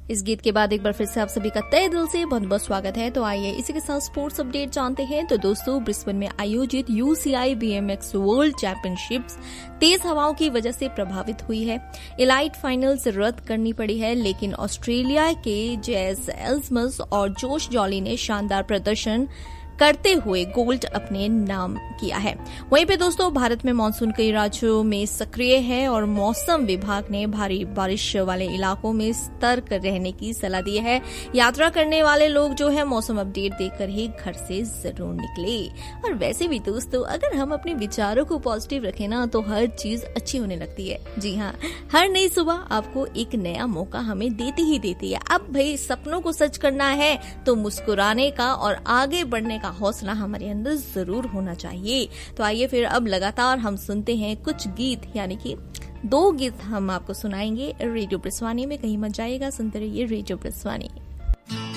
इस गीत के बाद एक बार फिर से आप सभी का तहे दिल से बहुत बहुत स्वागत है। तो आइए इसी के साथ स्पोर्ट्स अपडेट जानते हैं। तो दोस्तों, ब्रिस्बेन में आयोजित UCI BMX वर्ल्ड चैंपियनशिप्स तेज हवाओं की वजह से प्रभावित हुई है। एलाइट फाइनल्स रद्द करनी पड़ी है, लेकिन ऑस्ट्रेलिया के जेस एल्समस और जोश जॉली ने शानदार प्रदर्शन करते हुए गोल्ड अपने नाम किया है। वहीं पे दोस्तों, भारत में मानसून कई राज्यों में सक्रिय है और मौसम विभाग ने भारी बारिश वाले इलाकों में सतर्क रहने की सलाह दी है। यात्रा करने वाले लोग जो है मौसम अपडेट देखकर ही घर से जरूर निकले। और वैसे भी दोस्तों, अगर हम अपने विचारों को पॉजिटिव रखें ना तो हर चीज अच्छी होने लगती है। जी हाँ, हर नई सुबह आपको एक नया मौका हमें देती ही देती है। अब भाई सपनों को सच करना है तो मुस्कुराने का और आगे बढ़ने का हौसला हमारे अंदर जरूर होना चाहिए। तो आइए फिर अब लगातार हम सुनते हैं कुछ गीत, यानी कि 2 गीत हम आपको सुनाएंगे रेडियो ब्रिस्वानी में। कहीं मत जाइएगा, सुनते रहिए रेडियो ब्रिस्वानी।